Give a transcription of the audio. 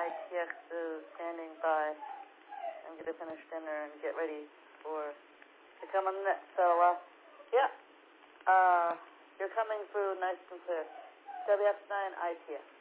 ITX is standing by. I'm going to finish dinner and get ready to come on the net. So, you're coming through nice and clear. WF9 ITX.